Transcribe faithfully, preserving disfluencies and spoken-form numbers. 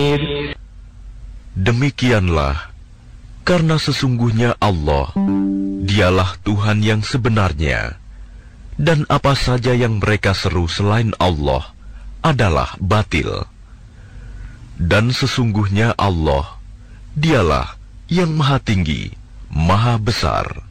Demikianlah, karena sesungguhnya Allah, dialah Tuhan yang sebenarnya, dan apa saja yang mereka seru selain Allah adalah batil. Dan sesungguhnya Allah, dialah yang maha tinggi, maha besar.